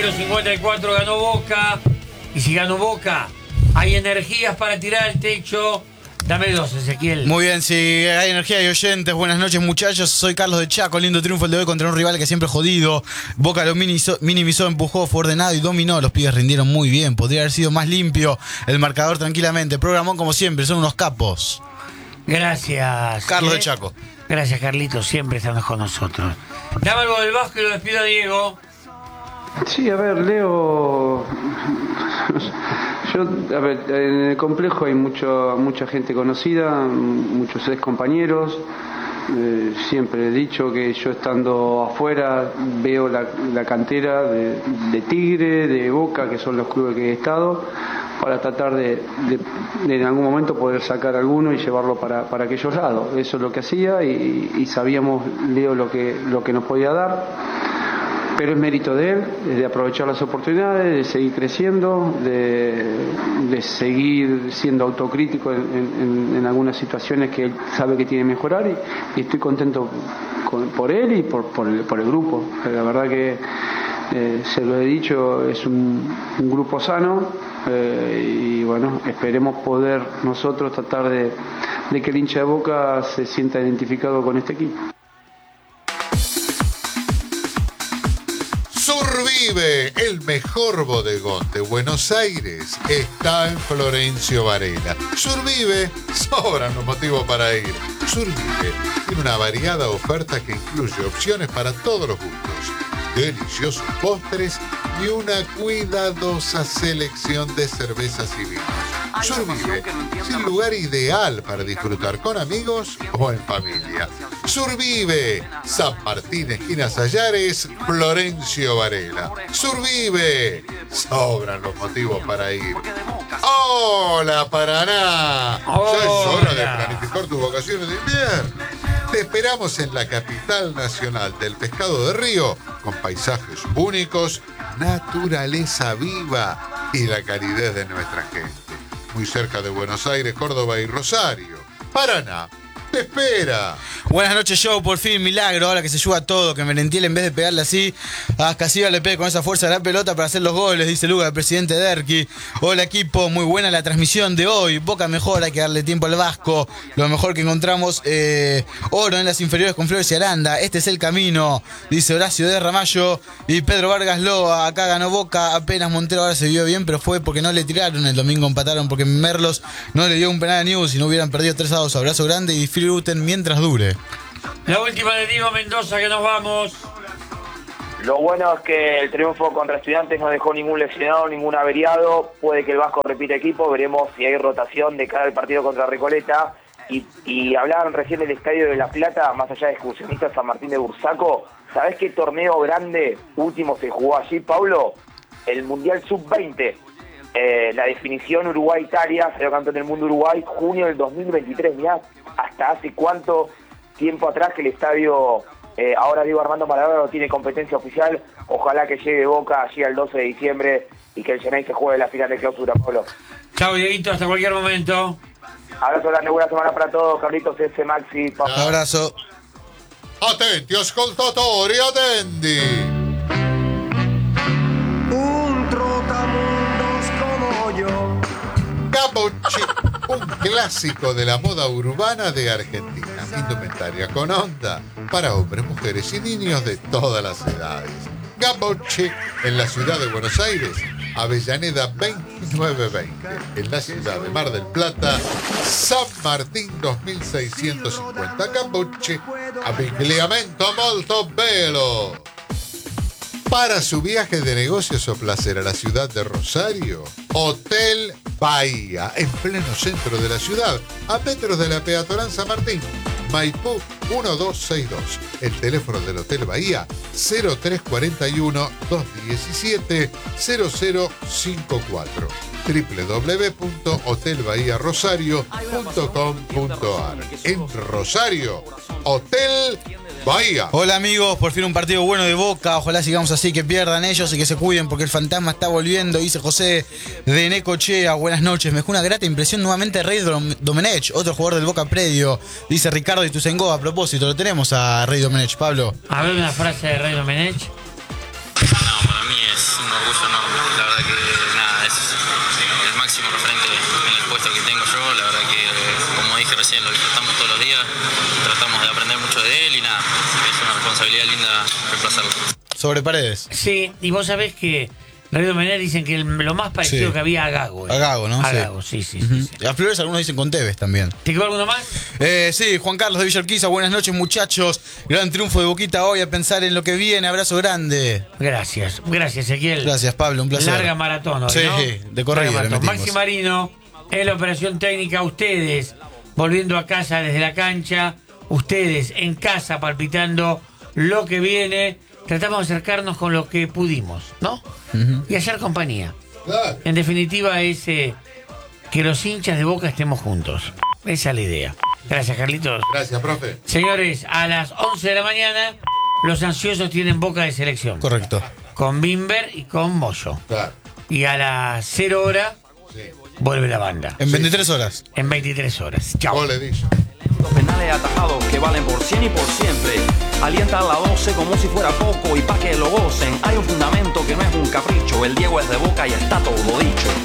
54 ganó Boca. Y si ganó Boca, hay energías para tirar al techo. Dame dos, Ezequiel. Muy bien, si hay energía y oyentes, buenas noches muchachos, soy Carlos de Chaco, lindo triunfo el de hoy contra un rival que siempre jodido. Boca lo minimizó, empujó, fue ordenado y dominó, los pibes rindieron muy bien, podría haber sido más limpio el marcador tranquilamente, programón como siempre, son unos capos. Gracias. Carlos de Chaco. Gracias, Carlitos, siempre estás con nosotros. Dame algo del Vasco y lo despido a Diego. Sí, a ver, Leo, en el complejo hay mucha gente conocida, muchos ex compañeros. Siempre he dicho que yo estando afuera veo la cantera de Tigre, de Boca, que son los clubes que he estado, para tratar de en algún momento poder sacar alguno y llevarlo para aquellos lados. Eso es lo que hacía y sabíamos, Leo, lo que nos podía dar. Pero es mérito de él, de aprovechar las oportunidades, de seguir creciendo, de seguir siendo autocrítico en algunas situaciones que él sabe que tiene que mejorar y estoy contento por él y por el grupo. La verdad que, se lo he dicho, es un grupo sano y bueno, esperemos poder nosotros tratar de que el hincha de Boca se sienta identificado con este equipo. Survive, el mejor bodegón de Buenos Aires, está en Florencio Varela. Survive, sobran los motivos para ir. Survive tiene una variada oferta que incluye opciones para todos los gustos, deliciosos postres y una cuidadosa selección de cervezas y vinos. Survive es el lugar ideal para disfrutar con amigos o en familia. Survive, San Martín, esquina Sayares, Florencio Varela. Survive, sobran los motivos para ir. ¡Hola, Paraná! Ya es hora de planificar tus vacaciones de invierno. Te esperamos en la capital nacional del pescado de río, con paisajes únicos, naturaleza viva y la calidez de nuestra gente. Muy cerca de Buenos Aires, Córdoba y Rosario. Paraná te espera. Buenas noches, show, por fin, milagro, ahora que se ayuda todo, que Merentiel en vez de pegarle así a Casiva le pegue con esa fuerza de la pelota para hacer los goles, dice Luca, el presidente Derqui. Hola equipo, muy buena la transmisión de hoy, Boca mejor, hay que darle tiempo al Vasco, lo mejor que encontramos, oro en las inferiores con Flores y Aranda, este es el camino, dice Horacio de Ramallo y Pedro Vargas Loa, acá ganó Boca, apenas Montero ahora se vio bien, pero fue porque no le tiraron, el domingo empataron porque Merlos no le dio un penal a News y no hubieran perdido 3-2, abrazo grande y disfruten mientras dure. La última de Diego Mendoza, que nos vamos. Lo bueno es que el triunfo contra Estudiantes no dejó ningún lesionado, ningún averiado. Puede que el Vasco repita equipo, veremos si hay rotación de cara al partido contra Recoleta. Y hablaban recién del Estadio de La Plata, más allá de excursionistas, San Martín de Bursaco. ¿Sabés qué torneo grande último se jugó allí, Pablo? El Mundial Sub-20. La definición Uruguay-Italia, salió campeón del mundo Uruguay, junio del 2023. Mirá, hasta hace cuánto tiempo atrás que el estadio, ahora Diego Armando Maradona no tiene competencia oficial. Ojalá que llegue Boca allí al 12 de diciembre y que el Genay se juegue la final de clausura, Pablo. Chao, Dieguito, hasta cualquier momento. Abrazo grande, buena semana para todos. Carlitos, S. Maxi, Pablo. Abrazo. Attenti ascoltatori, attenti. Un trotamundos como yo. Capocci, un clásico de la moda urbana de Argentina. Indumentaria con onda para hombres, mujeres y niños de todas las edades. Capocci, en la ciudad de Buenos Aires, Avellaneda 2920. En la ciudad de Mar del Plata, San Martín 2650. Capocci, abbigliamento molto bello. Para su viaje de negocios o placer a la ciudad de Rosario, Hotel Bahía, en pleno centro de la ciudad, a metros de la peatonal San Martín, Maipú 1262. El teléfono del Hotel Bahía, 0341-217-0054. www.hotelbahiarosario.com.ar. En Rosario, Hotel Bahía. Hola amigos, por fin un partido bueno de Boca, ojalá sigamos así, que pierdan ellos y que se cuiden porque el fantasma está volviendo, dice José de Necochea. Buenas noches, me dejó una grata impresión nuevamente Rey Domenech, otro jugador del Boca predio, dice Ricardo Ituzaingó. A propósito, lo tenemos a Rey Domenech, Pablo. A ver una frase de Rey Domenech. No, para mí es uno recién, lo disfrutamos todos los días, tratamos de aprender mucho de él y nada, es una responsabilidad linda reemplazarlo. Sobre Paredes. Sí, y vos sabés que Radio Menel dicen que lo más parecido Sí. que había a Gago. A Gago, ¿no? A Sí. Gago, sí. A Flores algunos dicen con Tevez también. ¿Te quedó alguno más? Sí, Juan Carlos de Villa Urquiza, buenas noches muchachos. Gran triunfo de Boquita hoy, a pensar en lo que viene, abrazo grande. Gracias, Ezequiel. Gracias Pablo, un placer. Larga maratón hoy, Sí, ¿no? de corrido Larga le maratón. metimos. Maxi Marino, en la operación técnica, ustedes volviendo a casa desde la cancha, ustedes en casa palpitando lo que viene. Tratamos de acercarnos con lo que pudimos, ¿no? Y hacer compañía. Claro. En definitiva es que los hinchas de Boca estemos juntos. Esa es la idea. Gracias, Carlitos. Gracias, profe. Señores, a las 11 de la mañana, los ansiosos tienen Boca de selección. Correcto. Con Bimber y con Moyo. Claro. Y a las 0 horas, Sí. vuelve la banda. En 23 horas. En 23 horas. Chao. Gol Edison. Penales atajados que valen por 100 y por siempre. Alienta a la 12 como si fuera poco y pa' que lo gocen. Hay un fundamento que no es un capricho. El Diego es de Boca y está todo dicho.